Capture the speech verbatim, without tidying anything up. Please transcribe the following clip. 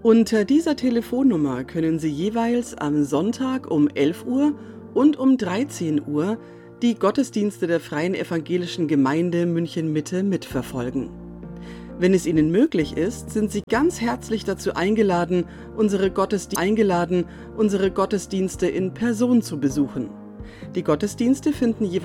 Unter dieser Telefonnummer können Sie jeweils am Sonntag um elf Uhr und um dreizehn Uhr die Gottesdienste der Freien Evangelischen Gemeinde München-Mitte mitverfolgen. Wenn es Ihnen möglich ist, sind Sie ganz herzlich dazu eingeladen, unsere, Gottesdi- eingeladen, unsere Gottesdienste in Person zu besuchen. Die Gottesdienste finden jeweils